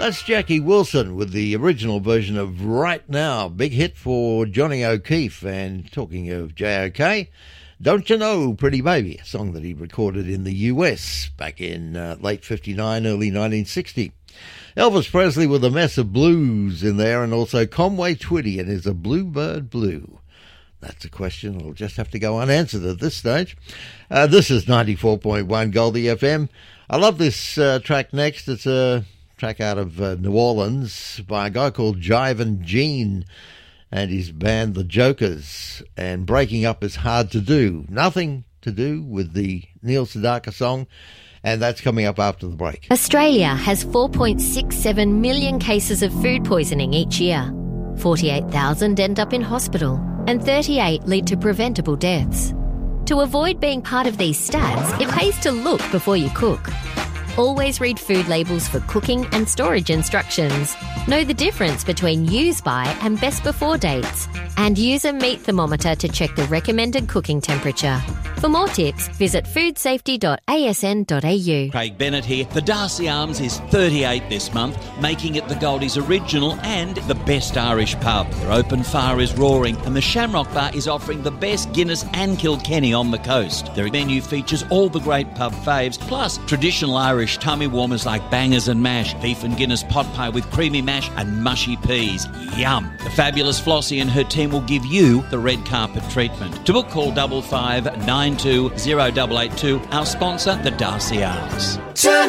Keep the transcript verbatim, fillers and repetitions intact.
That's Jackie Wilson with the original version of Right Now. Big hit for Johnny O'Keefe. And talking of J O K, Don't You Know, Pretty Baby, a song that he recorded in the U S back in uh, late fifty-nine, early nineteen sixty. Elvis Presley with a mess of blues in there, and also Conway Twitty and his A Bluebird Blue. That's a question that'll just have to go unanswered at this stage. Uh, this is ninety-four point one Goldie F M. I love this uh, track next. It's a track out of uh, New Orleans by a guy called Jivin' Gene and his band The Jokers. And breaking up is hard to do. Nothing to do with the Neil Sedaka song. And that's coming up after the break. Australia has four point six seven million cases of food poisoning each year. forty-eight thousand end up in hospital and thirty-eight lead to preventable deaths. To avoid being part of these stats, it pays to look before you cook. Always read food labels for cooking and storage instructions. Know the difference between use by and best before dates. And use a meat thermometer to check the recommended cooking temperature. For more tips, visit food safety dot a s n dot a u. Craig Bennett here. The Darcy Arms is thirty-eight this month, making it the Goldies original and the best Irish pub. Their open fire is roaring and the Shamrock Bar is offering the best Guinness and Kilkenny on the coast. Their menu features all the great pub faves, plus traditional Irish tummy warmers like bangers and mash, beef and Guinness pot pie with creamy mash and mushy peas. Yum! The fabulous Flossie and her team will give you the red carpet treatment. To book, call double five nine two zero eight eight two. Our sponsor, the Darcy Arms.